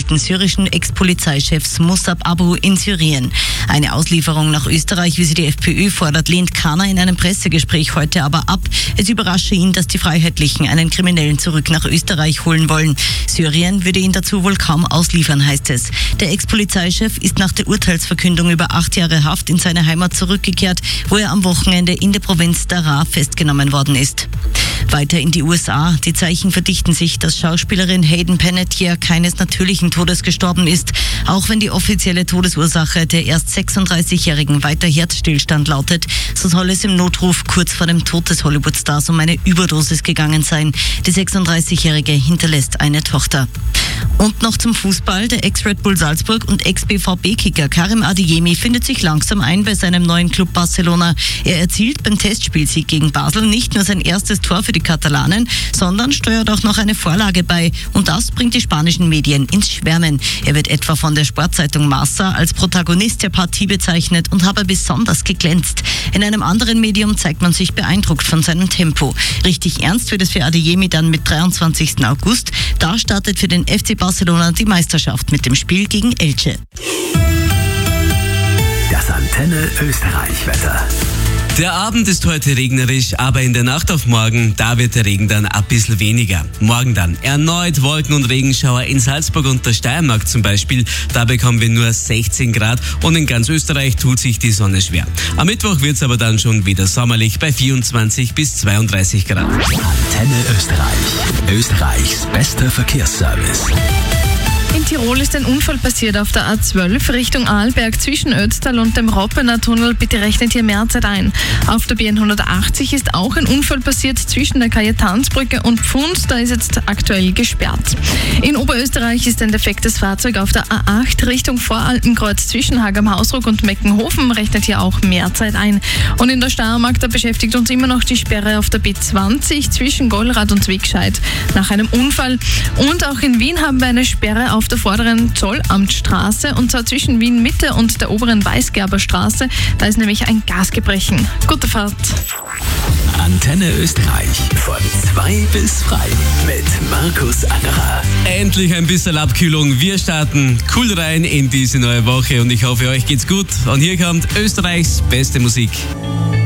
verurteilten syrischen Ex-Polizeichefs Musab Abu in Syrien. Eine Auslieferung nach Österreich, wie sie die FPÖ fordert, lehnt Kahner in einem Pressegespräch heute aber ab. Es überrasche ihn, dass die Freiheitlichen einen Kriminellen zurück nach Österreich holen wollen. Syrien würde ihn dazu wohl kaum ausliefern, heißt es. Der Ex-Polizeichef ist nach der Urteilsverkündung über 8 Jahre Haft in seine Heimat zurückgekehrt, wo er am Wochenende in der Provinz Daraa festgenommen worden ist. Weiter in die USA. Die Zeichen verdichten sich, dass Schauspielerin Hayden Panettiere keines natürlichen Todes gestorben ist, auch wenn die offizielle Todesursache der erst 36-Jährigen weiter Herzstillstand lautet. So soll es im Notruf kurz vor dem Tod des Hollywood-Stars um eine Überdosis gegangen sein. Die 36-Jährige hinterlässt eine Tochter. Und noch zum Fußball. Der Ex-Red Bull Salzburg und Ex-BVB-Kicker Karim Adeyemi findet sich langsam ein bei seinem neuen Club Barcelona. Er erzielt beim Testspielsieg gegen Basel nicht nur sein erstes Tor für die Katalanen, sondern steuert auch noch eine Vorlage bei. Und das bringt die spanischen Medien ins Schwärmen. Er wird etwa von der Sportzeitung Marca als Protagonist der Partie bezeichnet und habe besonders geglänzt. In einem anderen Medium zeigt man sich beeindruckt von seinem Tempo. Richtig ernst wird es für Adeyemi dann mit 23. August. Da startet für den FC Barcelona die Meisterschaft mit dem Spiel gegen Elche. Das Antenne Österreich-Wetter. Der Abend ist heute regnerisch, aber in der Nacht auf morgen, da wird der Regen dann ein bisschen weniger. Morgen dann erneut Wolken- und Regenschauer in Salzburg und der Steiermark zum Beispiel. Da bekommen wir nur 16 Grad und in ganz Österreich tut sich die Sonne schwer. Am Mittwoch wird es aber dann schon wieder sommerlich bei 24 bis 32 Grad. Antenne Österreich. Österreichs bester Verkehrsservice. In Tirol ist ein Unfall passiert auf der A12 Richtung Arlberg zwischen Ötztal und dem Roppener Tunnel. Bitte rechnet hier mehr Zeit ein. Auf der B180 ist auch ein Unfall passiert zwischen der Kajetansbrücke und Pfund. Da ist jetzt aktuell gesperrt. In Oberösterreich ist ein defektes Fahrzeug auf der A8 Richtung Voralpenkreuz zwischen Hag am Hausruck und Meckenhofen. Rechnet hier auch mehr Zeit ein. Und in der Steiermark, da beschäftigt uns immer noch die Sperre auf der B20 zwischen Gollrad und Wegscheid nach einem Unfall. Und auch in Wien haben wir eine Sperre auf der vorderen Zollamtstraße, und zwar zwischen Wien Mitte und der oberen Weißgerberstraße. Da ist nämlich ein Gasgebrechen. Gute Fahrt. Antenne Österreich von 2 bis frei mit Markus Angerer. Endlich ein bisschen Abkühlung. Wir starten cool rein in diese neue Woche und ich hoffe, euch geht's gut. Und hier kommt Österreichs beste Musik.